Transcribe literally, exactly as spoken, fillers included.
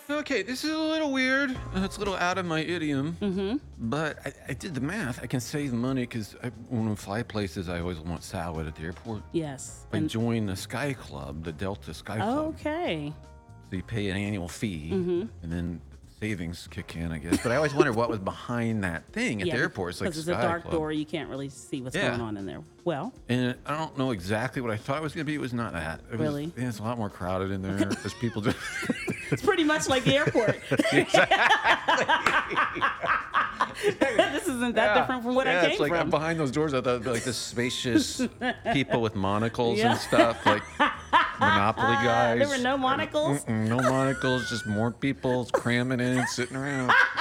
Okay, this is a little weird. Uh, It's a little out of my idiom. Mm-hmm. But I, I did the math. I can save money because when I fly places, I always want salad at the airport. Yes. I And, join the Sky Club, the Delta Sky Club. okay. So you pay an annual fee, Mm-hmm. and then savings kick in, I guess. But I always wondered what was behind that thing at Yeah, the airport. It's like because Sky it's a dark Club. door, you can't really see what's Yeah. going on in there. Well, And I don't know exactly what I thought it was going to be. It was not that. It was, Really? Yeah, it's a lot more crowded in there. There's people just. it's pretty much like the airport. This isn't that different from what yeah, I came it's like from. behind those doors. I thought it'd be like this spacious people with monocles Yeah. and stuff, like Monopoly guys. There were no monocles. Mm-mm, no monocles, just more people cramming in, sitting around.